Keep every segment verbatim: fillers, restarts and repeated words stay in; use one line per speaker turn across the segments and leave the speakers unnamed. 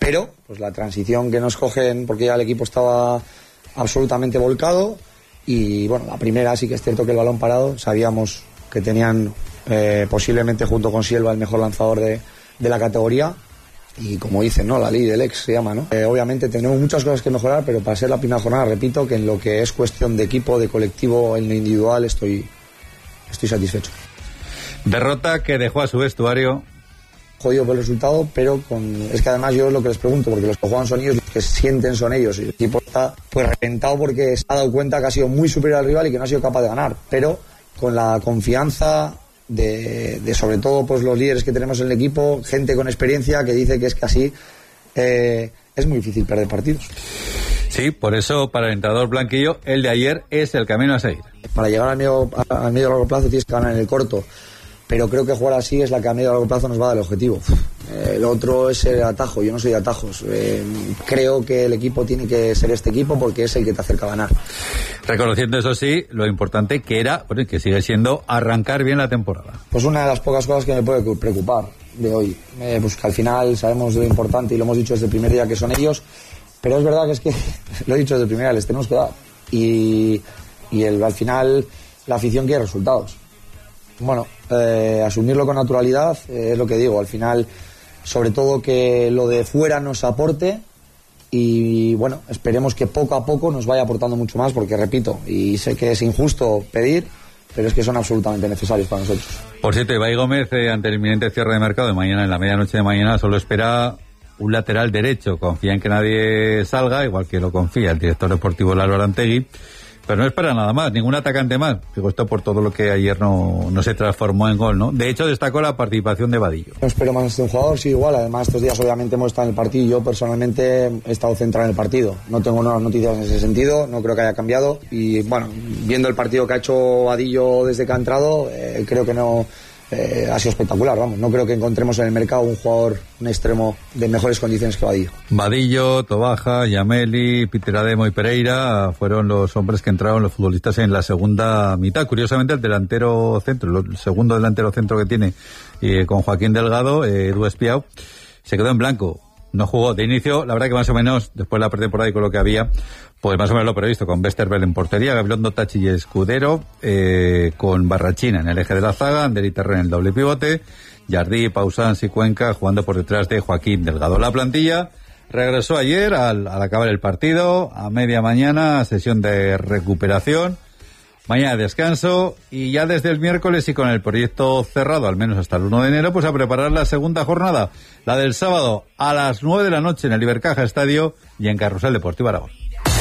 pero pues la transición que nos cogen, porque ya el equipo estaba absolutamente volcado, y bueno, la primera sí que es cierto que el balón parado, sabíamos que tenían eh, posiblemente junto con Silva el mejor lanzador de, de la categoría, y como dicen, ¿no? La ley del ex se llama, ¿no? Eh, obviamente tenemos muchas cosas que mejorar, pero para ser la primera jornada, repito, que en lo que es cuestión de equipo, de colectivo, en lo individual, estoy, estoy satisfecho.
Derrota que dejó a su vestuario
jodido por el resultado, pero con... es que además yo es lo que les pregunto, porque los que juegan son ellos, los que sienten son ellos, y el equipo está pues reventado porque se ha dado cuenta que ha sido muy superior al rival y que no ha sido capaz de ganar, pero con la confianza de, de sobre todo pues los líderes que tenemos en el equipo, gente con experiencia que dice que es que así eh, es muy difícil perder partidos.
Sí, por eso para el entrenador blanquillo el de ayer es el camino a seguir.
Para llegar al medio, al medio largo plazo tienes que ganar en el corto, pero creo que jugar así es la que a medio largo plazo nos va a dar el objetivo. Eh, el otro es el atajo, yo no soy de atajos. Eh, creo que el equipo tiene que ser este equipo porque es el que te acerca a ganar.
Reconociendo eso sí, lo importante que era, bueno, que sigue siendo arrancar bien la temporada.
Pues una de las pocas cosas que me puede preocupar de hoy, eh, pues que al final sabemos de lo importante y lo hemos dicho desde el primer día que son ellos, pero es verdad que es que, lo he dicho desde el primer día, les tenemos que dar. Y, y el, al final la afición quiere resultados. Bueno, eh, asumirlo con naturalidad, eh, es lo que digo, al final, sobre todo que lo de fuera nos aporte y bueno, esperemos que poco a poco nos vaya aportando mucho más, porque repito, y sé que es injusto pedir, pero es que son absolutamente necesarios para nosotros.
Por cierto, Ibai Gómez, eh, ante el inminente cierre de mercado de mañana, en la medianoche de mañana, solo espera un lateral derecho, confía en que nadie salga, igual que lo confía el director deportivo Lalo Arantegui, pero no espera nada más, ningún atacante más. Digo esto por todo lo que ayer no, no se transformó en gol, ¿no? De hecho, destacó la participación de Vadillo.
No espero más de un jugador, sí, igual. Además, estos días obviamente hemos estado en el partido y yo personalmente he estado centrado en el partido. No tengo nuevas noticias en ese sentido, no creo que haya cambiado. Y bueno, viendo el partido que ha hecho Vadillo desde que ha entrado, eh, creo que no... Eh, ha sido espectacular, vamos. No creo que encontremos en el mercado un jugador, un extremo de mejores condiciones que Vadillo.
Vadillo, Tobaja, Yameli, Peter Ademo y Pereira fueron los hombres que entraron, los futbolistas, en la segunda mitad. Curiosamente, el delantero centro, el segundo delantero centro que tiene, eh, con Joaquín Delgado, eh, Edu Espiau, se quedó en blanco. No jugó de inicio, la verdad que más o menos, después de la pretemporada y con lo que había, pues más o menos lo previsto, con Westerveld en portería, Gabilondo, Tachi y Escudero, eh, con Barrachina en el eje de la zaga, Ander Terren en el doble pivote, Jardí, Pausans y Cuenca jugando por detrás de Joaquín Delgado. La plantilla regresó ayer al, al acabar el partido, a media mañana, sesión de recuperación. Mañana descanso y ya desde el miércoles y con el proyecto cerrado, al menos hasta el uno de enero, pues a preparar la segunda jornada, la del sábado a las nueve de la noche en el Ibercaja Estadio y en Carrusel Deportivo Aragón.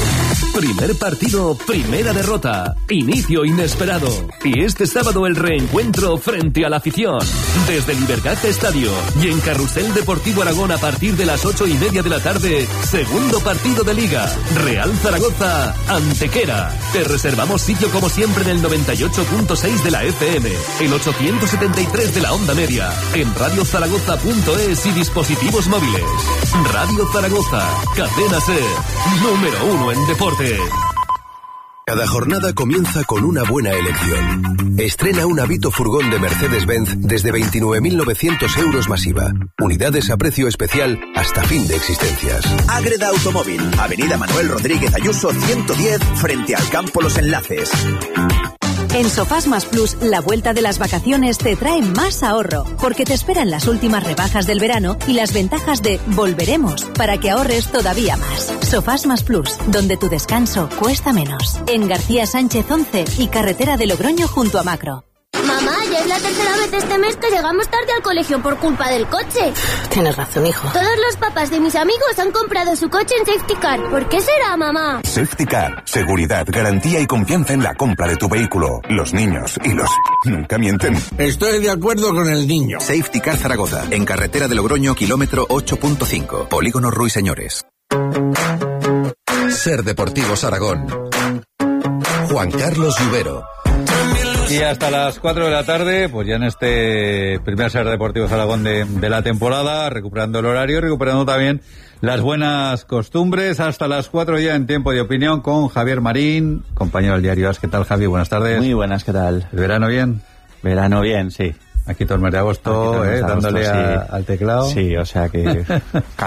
Primer partido, primera derrota, inicio inesperado. Y este sábado el reencuentro frente a la afición. Desde el Ibercaja Estadio y en Carrusel Deportivo Aragón a partir de las ocho y media de la tarde, segundo partido de Liga. Real Zaragoza, Antequera. Te reservamos sitio como siempre en el noventa y ocho punto seis de la F M, el ochocientos setenta y tres de la onda media, en radio zaragoza punto es y dispositivos móviles. Radio Zaragoza, cadena SER, número uno en deporte.
Cada jornada comienza con una buena elección. Estrena un Avito furgón de Mercedes-Benz desde veintinueve mil novecientos euros masiva. Unidades a precio especial hasta fin de existencias.
Ágreda Automóvil, Avenida Manuel Rodríguez Ayuso ciento diez, frente al Campo Los Enlaces.
En Sofás Más Plus, la vuelta de las vacaciones te trae más ahorro, porque te esperan las últimas rebajas del verano y las ventajas de Volveremos, para que ahorres todavía más. Sofás Más Plus, donde tu descanso cuesta menos. En García Sánchez once y carretera de Logroño junto a Macro.
Mamá, ya es la tercera vez este mes que llegamos tarde al colegio por culpa del coche.
Tienes razón, hijo.
Todos los papás de mis amigos han comprado su coche en Safety Car. ¿Por qué será, mamá?
Safety Car. Seguridad, garantía y confianza en la compra de tu vehículo. Los niños y los... nunca mienten.
Estoy de acuerdo con el niño.
Safety Car Zaragoza. En carretera de Logroño, kilómetro ocho punto cinco. Polígono Ruiseñores.
Ser Deportivos Aragón. Juan Carlos Lluvero.
Y hasta las cuatro de la tarde, pues ya en este primer Ser Deportivos Aragón de, de la temporada, recuperando el horario, recuperando también las buenas costumbres, hasta las cuatro ya en Tiempo de Opinión con Javier Marín, compañero del diario As. ¿Qué tal, Javi? Buenas tardes.
Muy buenas, ¿qué tal?
¿El verano bien?
Verano bien, sí.
Aquí todo el mes de agosto, eh,
de agosto,
dándole
sí.
a, al teclado.
Sí, o sea que...